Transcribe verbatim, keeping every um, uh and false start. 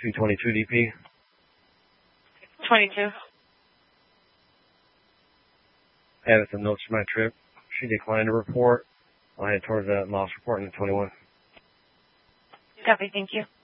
two twenty-two D P. twenty-two. Added some notes to my trip. She declined to report. I'll head towards that loss report in twenty-one. Copy, thank you.